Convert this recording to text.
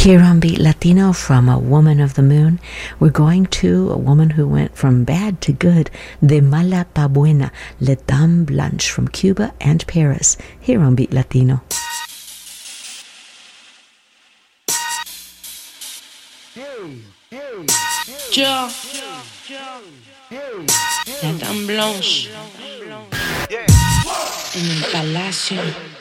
Here on Beat Latino from A Woman of the Moon, we're going to a woman who went from bad to good, de mala pa buena, La Dame Blanche from Cuba and Paris, here on Beat Latino. Yo, la Dame Blanche en el palacio.